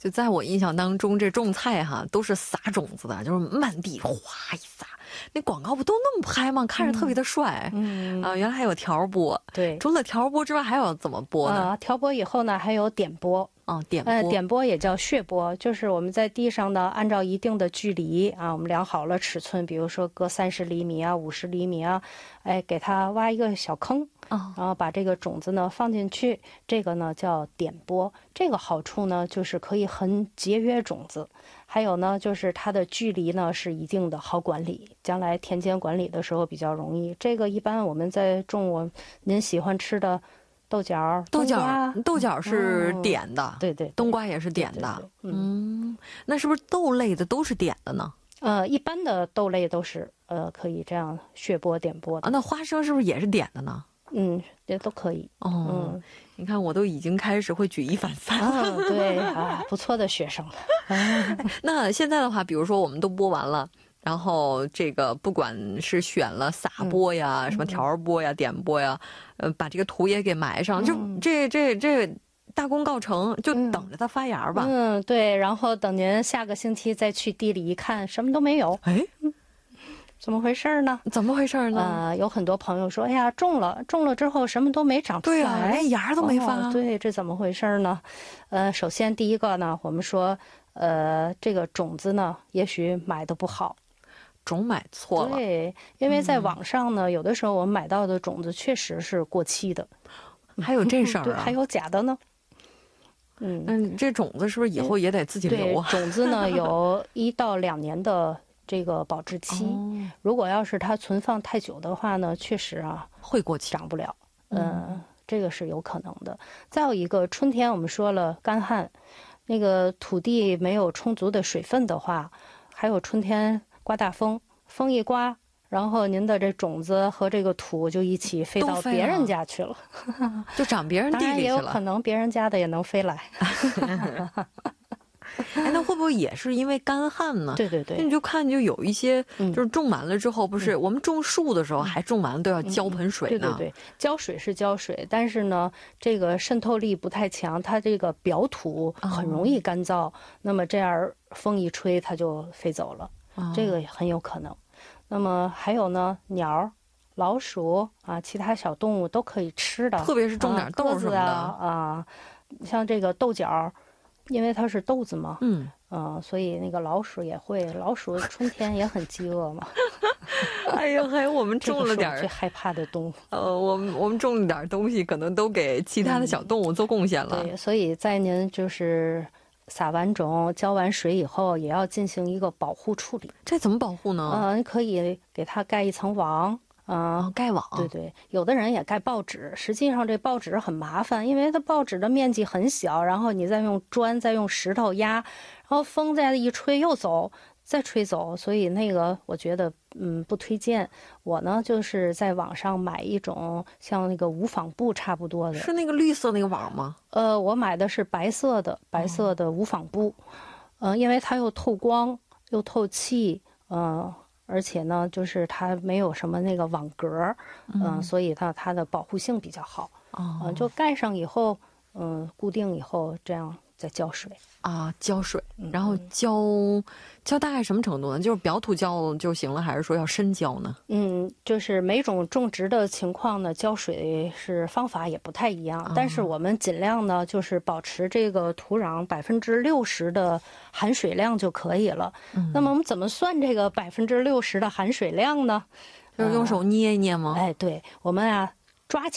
就在我印象当中，这种菜哈都是撒种子的，就是满地哗一撒。那广告不都那么拍吗？看着特别的帅。原来还有调拨。 对， 除了调拨之外，还有怎么拨呢？ 调拨以后呢，还有点拨。 点拨。 点拨也叫血拨，就是我们在地上呢，按照一定的距离啊，我们量好了尺寸，比如说隔30厘米啊、50厘米啊，给它挖一个小坑，然后把这个种子呢放进去，这个呢叫点拨。这个好处呢，就是可以很节约种子，还有呢，就是它的距离呢是一定的，好管理，将来田间管理的时候比较容易。这个一般我们在种您喜欢吃的豆角， 豆角是点的， 对对， 冬瓜也是点的。那是不是豆类的都是点的呢？ 一般的豆类都是可以这样血拨点拨的。 那花生是不是也是点的呢？ 也都可以。 你看我都已经开始会举一反三了。 对不错的学生了。 那现在的话，比如说我们都播完了，然后这个不管是选了撒播呀、什么调播呀、点播呀，把这个土也给埋上，就这大功告成，就等着它发芽吧。 对，然后等您下个星期再去地里一看，什么都没有。怎么回事呢？ 怎么回事呢？ 有很多朋友说，哎呀，种了之后什么都没长出来， 对啊，连芽都没发。 对，这怎么回事呢？首先第一个呢，我们说，这个种子呢，也许买的不好， 种买错了。 对，因为在网上呢，有的时候我们买到的种子确实是过期的， 还有这事儿啊？ 对，还有假的呢。 这种子是不是以后也得自己留啊？ 种子呢有1到2年的这个保质期，如果要是它存放太久的话呢，确实啊会过期， 长不了。这个是有可能的。再有一个，春天我们说了干旱，那个土地没有充足的水分的话，还有春天刮大风，风一刮，然后您的这种子和这个土就一起飞到别人家去了， 就长别人地里去了。 当然也有可能别人家的也能飞来。 那会不会也是因为干旱呢？ 对对对， 你就看就有一些就是种完了之后，不是我们种树的时候还种完了都要浇盆水呢。 对，浇水是浇水，但是呢，这个渗透力不太强，它这个表土很容易干燥，那么这样风一吹它就飞走了，这个很有可能。那么还有呢，鸟、老鼠啊，其他小动物都可以吃的， 特别是种点豆什么的像这个豆角。因为它是豆子嘛，所以那个老鼠也会，老鼠春天也很饥饿嘛。 还有我们种了点最害怕的动物。 我们种了点东西，可能都给其他的小动物做贡献了。 对，所以在您就是撒完种、浇完水以后，也要进行一个保护处理。 这怎么保护呢？ 你可以给它盖一层网。 盖网。 对，有的人也盖报纸，实际上这报纸很麻烦，因为它报纸的面积很小，然后你再用砖再用石头压，然后风再一吹又走，再吹走，所以那个我觉得不推荐。我呢就是在网上买一种像那个无纺布差不多的。 是那个绿色那个网吗？ 我买的是白色的无纺布，因为它又透光又透气，而且呢，就是它没有什么那个网格，所以它的保护性比较好。就盖上以后，固定以后，这样再浇水浇水，然后浇大概什么程度呢？就是表土浇就行了，还是说要深浇呢？ 就是每种种植的情况呢，浇水是方法也不太一样，但是我们尽量呢，就是保持这个土壤60%的含水量就可以了。那么我们怎么算这个60%的含水量呢？ 就是用手捏一捏吗？ 对，我们抓起